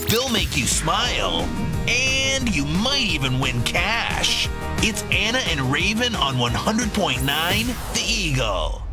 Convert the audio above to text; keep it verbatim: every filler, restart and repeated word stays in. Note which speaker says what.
Speaker 1: they'll make you smile, and you might even win cash. It's Anna and Raven on one hundred point nine The Eagle.